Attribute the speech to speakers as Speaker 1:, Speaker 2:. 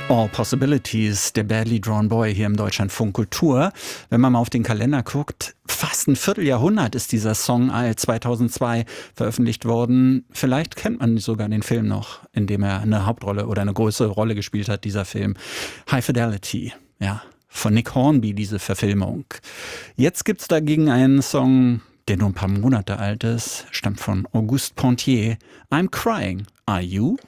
Speaker 1: All Possibilities, der Badly Drawn Boy hier im Deutschlandfunk Kultur. Wenn man mal auf den Kalender guckt, fast ein Vierteljahrhundert ist dieser Song alt, 2002 veröffentlicht worden. Vielleicht kennt man sogar den Film noch, in dem er eine Hauptrolle oder eine größere Rolle gespielt hat, dieser Film. High Fidelity, ja, von Nick Hornby, diese Verfilmung. Jetzt gibt's dagegen einen Song, der nur ein paar Monate alt ist, stammt von Auguste Pontier. I'm Crying. Are You?